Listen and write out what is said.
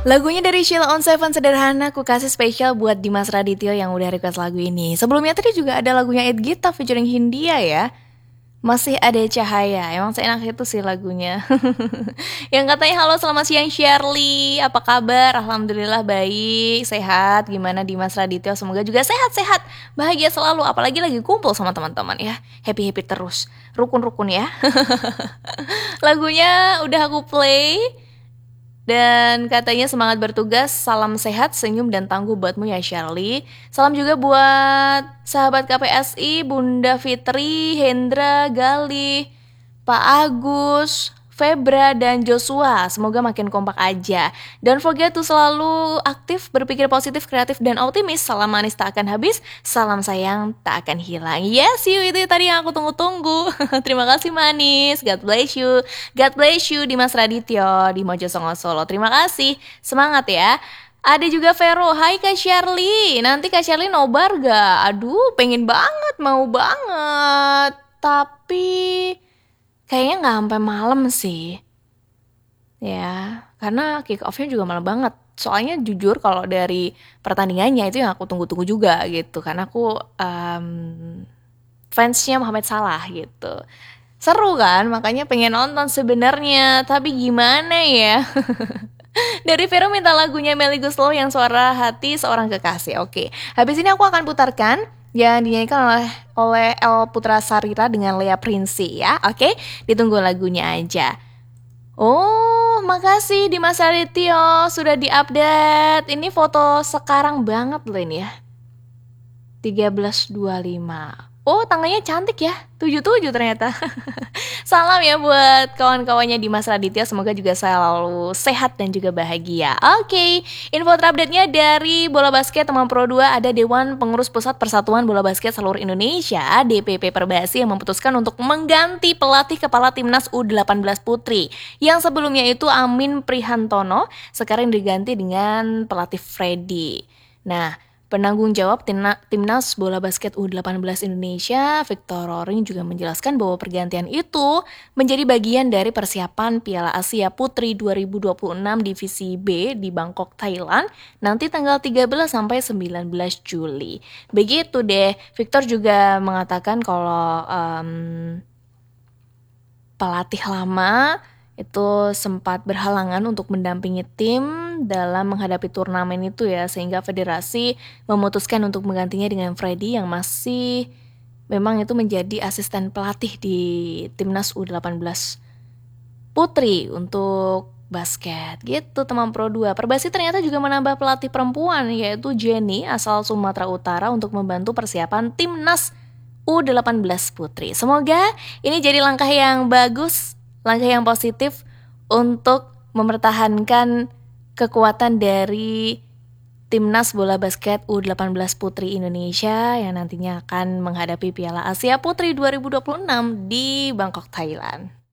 Lagunya dari Sheila on Seven sederhana, aku kasih spesial buat Dimas Radityo yang udah request lagu ini. Sebelumnya tadi juga ada lagunya Ed Gita featuring Hindia ya. Masih ada cahaya, emang seenak itu sih lagunya. Yang katanya halo selamat siang Shirley, apa kabar? Alhamdulillah baik, sehat. Gimana Dimas Radityo? Semoga juga sehat-sehat, bahagia selalu. Apalagi lagi kumpul sama teman-teman ya, happy-happy terus, rukun-rukun ya. Lagunya udah aku play. Dan katanya semangat bertugas, salam sehat, senyum dan tangguh buatmu ya Shirley. Salam juga buat sahabat KPSI, Bunda Fitri, Hendra, Gali, Pak Agus, Febra, dan Joshua. Semoga makin kompak aja. Don't forget to selalu aktif, berpikir positif, kreatif, dan optimis. Salam manis tak akan habis, salam sayang tak akan hilang. Yes, you, itu tadi yang aku tunggu-tunggu. Terima kasih manis, God bless you. God bless you Dimas Radityo di Mojosongo Solo. Terima kasih, semangat ya. Ada juga Vero, hai Kak Shirley. Nanti Kak Shirley nobar gak? Aduh, pengen banget, mau banget. Tapi kayaknya nggak sampai malam sih, ya, karena kick off-nya juga malam banget. Soalnya jujur kalau dari pertandingannya itu yang aku tunggu-tunggu juga gitu, karena aku fansnya Mohamed Salah gitu. Seru kan, makanya pengen nonton sebenarnya. Tapi gimana ya? Dari Vero minta lagunya Melly Goeslaw yang suara hati seorang kekasih. Oke, habis ini aku akan putarkan yang dinyanyikan oleh El Putra Sarira dengan Lea Prinsi ya. Oke, ditunggu lagunya aja. Oh, makasih Dimas Adityo sudah diupdate. Ini foto sekarang banget loh ini ya. 13.25. Oh, tangannya cantik ya. 77 ternyata. Salam ya buat kawan-kawannya Dimas Raditya. Semoga juga selalu sehat dan juga bahagia. Oke, info terupdate-nya dari Bola Basket Teman Pro 2 ada Dewan Pengurus Pusat Persatuan Bola Basket Seluruh Indonesia DPP Perbasi yang memutuskan untuk mengganti pelatih kepala timnas U18 Putri. Yang sebelumnya itu Amin Prihantono, sekarang diganti dengan pelatih Freddy. Nah, penanggung jawab Timnas Bola Basket U18 Indonesia, Victor Roring juga menjelaskan bahwa pergantian itu menjadi bagian dari persiapan Piala Asia Putri 2026 Divisi B di Bangkok, Thailand, nanti tanggal 13 sampai 19 Juli. Begitu deh, Victor juga mengatakan kalau pelatih lama itu sempat berhalangan untuk mendampingi tim dalam menghadapi turnamen itu ya, sehingga federasi memutuskan untuk menggantinya dengan Freddy yang masih memang itu menjadi asisten pelatih di timnas U18 Putri untuk basket gitu teman Pro 2. Perbasi ternyata juga menambah pelatih perempuan yaitu Jenny asal Sumatera Utara untuk membantu persiapan timnas U18 Putri. Semoga ini jadi langkah yang bagus, langkah yang positif untuk mempertahankan kekuatan dari Timnas Bola Basket U18 Putri Indonesia yang nantinya akan menghadapi Piala Asia Putri 2026 di Bangkok, Thailand.